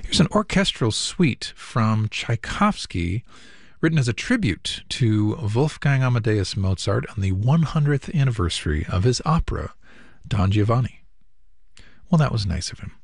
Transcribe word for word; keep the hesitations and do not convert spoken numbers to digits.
Here's an orchestral suite from Tchaikovsky, written as a tribute to Wolfgang Amadeus Mozart on the one hundredth anniversary of his opera, Don Giovanni. Well, that was nice of him.